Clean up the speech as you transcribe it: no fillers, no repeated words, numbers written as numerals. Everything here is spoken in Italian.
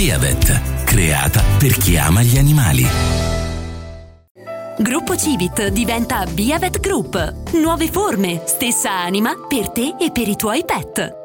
Biavet, creata per chi ama gli animali. Gruppo Civit diventa Biavet Group. Nuove forme, stessa anima per te e per i tuoi pet.